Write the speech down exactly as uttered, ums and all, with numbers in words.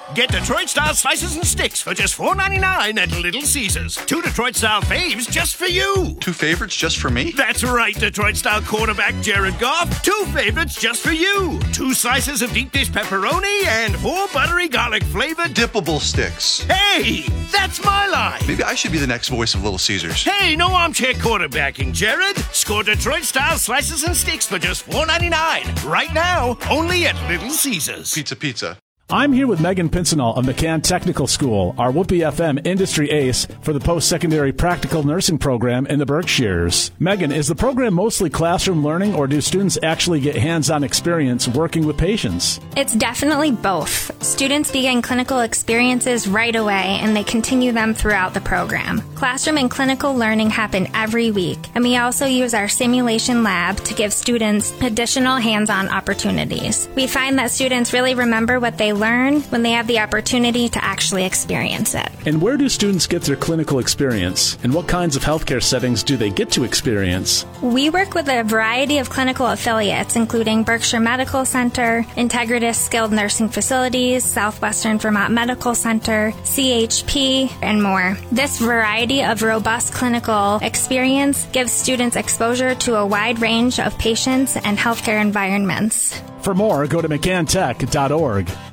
Get Detroit-style slices and sticks for just four ninety-nine at Little Caesars. Two Detroit-style faves just for you. Two favorites just for me? That's right, Detroit-style quarterback Jared Goff. Two favorites just for you. Two slices of deep dish pepperoni and four buttery garlic-flavored dippable sticks. Hey, that's my line. Maybe I should be the next voice of Little Caesars. Hey, no armchair quarterbacking, Jared. Score Detroit-style slices and sticks for just four ninety-nine. Right now, only at Little Caesars. Pizza, pizza. I'm here with Megan Pincinel of McCann Technical School, our Whoopee F M industry ace for the post-secondary practical nursing program in the Berkshires. Megan, is the program mostly classroom learning, or do students actually get hands-on experience working with patients? It's definitely both. Students begin clinical experiences right away, and they continue them throughout the program. Classroom and clinical learning happen every week, and we also use our simulation lab to give students additional hands-on opportunities. We find that students really remember what they learn when they have the opportunity to actually experience it. And where do students get their clinical experience? And what kinds of healthcare settings do they get to experience? We work with a variety of clinical affiliates, including Berkshire Medical Center, Integritas Skilled Nursing Facilities, Southwestern Vermont Medical Center, C H P, and more. This variety of robust clinical experience gives students exposure to a wide range of patients and healthcare environments. For more, go to mccann tech dot org.